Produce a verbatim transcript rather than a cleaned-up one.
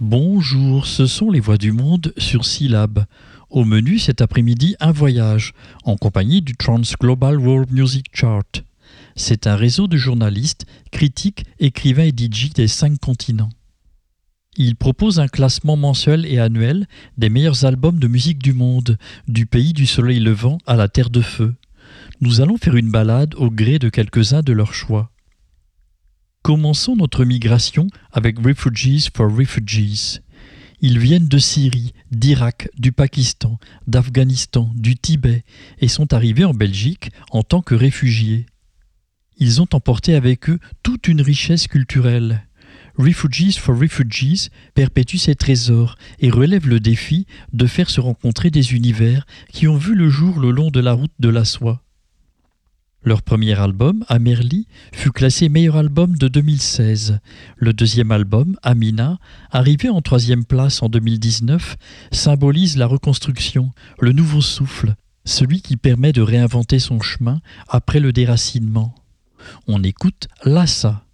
Bonjour, ce sont les voix du monde sur Syllab. Au menu cet après-midi, un voyage, en compagnie du Trans Global World Music Chart. C'est un réseau de journalistes, critiques, écrivains et D J des cinq continents. Il propose un classement mensuel et annuel des meilleurs albums de musique du monde, du pays du soleil levant à la terre de feu. Nous allons faire une balade au gré de quelques-uns de leurs choix. Commençons notre migration avec Refugees for Refugees. Ils viennent de Syrie, d'Irak, du Pakistan, d'Afghanistan, du Tibet et sont arrivés en Belgique en tant que réfugiés. Ils ont emporté avec eux toute une richesse culturelle. Refugees for Refugees perpétue ces trésors et relève le défi de faire se rencontrer des univers qui ont vu le jour le long de la route de la soie. Leur premier album, Amerli, fut classé meilleur album de deux mille seize. Le deuxième album, Amina, arrivé en troisième place en deux mille dix-neuf, symbolise la reconstruction, le nouveau souffle, celui qui permet de réinventer son chemin après le déracinement. On écoute Lassa.